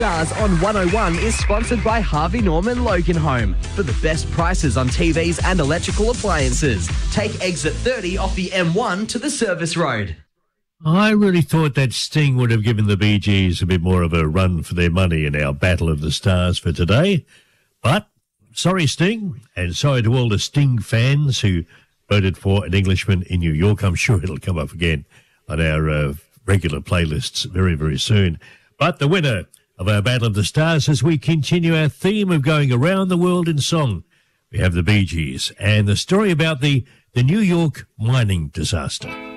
Stars on 101 is sponsored by Harvey Norman Loganholme. For the best prices on TVs and electrical appliances, take exit 30 off the M1 to the service road. I really thought that Sting would have given the Bee Gees a bit more of a run for their money in our Battle of the Stars for today. But sorry, Sting, and sorry to all the Sting fans who voted for An Englishman in New York. I'm sure it'll come up again on our regular playlists very, very soon. But the winner of our Battle of the Stars, as we continue our theme of going around the world in song, we have the Bee Gees and the story about the New York mining disaster.